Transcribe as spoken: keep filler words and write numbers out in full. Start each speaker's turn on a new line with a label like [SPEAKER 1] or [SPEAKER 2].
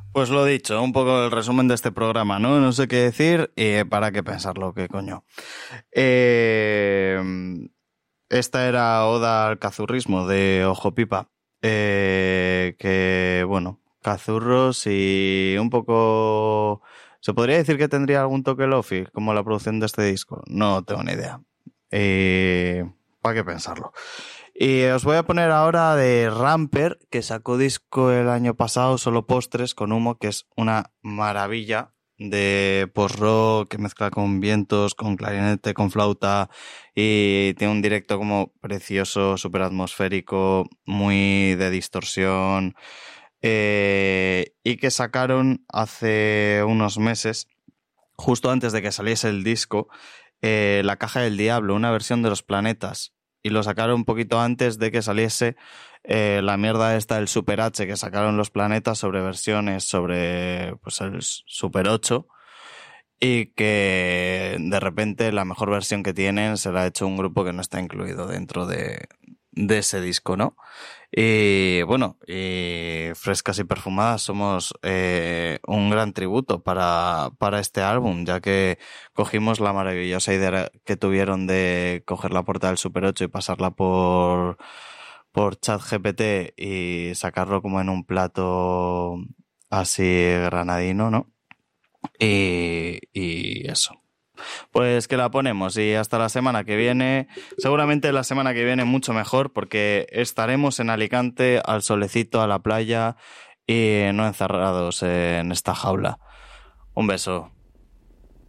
[SPEAKER 1] Pues lo dicho, un poco el resumen de este programa, ¿no? No sé qué decir y para qué pensarlo, qué coño. Eh, esta era Oda al cazurrismo de Ojo Pipa. Eh, que, bueno, cazurros y un poco... ¿Se podría decir que tendría algún toque lofi como la producción de este disco? No tengo ni idea. Eh, ¿Para qué pensarlo? Y os voy a poner ahora de Ramper, que sacó disco el año pasado, Solo Postres, con Humo, que es una maravilla de post-rock que mezcla con vientos, con clarinete, con flauta, y tiene un directo como precioso, súper atmosférico, muy de distorsión, eh, y que sacaron hace unos meses, justo antes de que saliese el disco, eh, La Caja del Diablo, una versión de Los Planetas, y lo sacaron un poquito antes de que saliese eh, la mierda esta del Super H que sacaron Los Planetas sobre versiones sobre pues el Super ocho, y que de repente la mejor versión que tienen se la ha hecho un grupo que no está incluido dentro de, de ese disco, ¿no? Y bueno, y Frescas y Perfumadas somos eh, un gran tributo para, para este álbum, ya que cogimos la maravillosa idea que tuvieron de coger la portada del Super ocho y pasarla por, por ChatGPT y sacarlo como en un plato así granadino, ¿no? Y, y eso. Pues que la ponemos y hasta la semana que viene. Seguramente la semana que viene mucho mejor porque estaremos en Alicante, al solecito, a la playa y no encerrados en esta jaula. Un beso.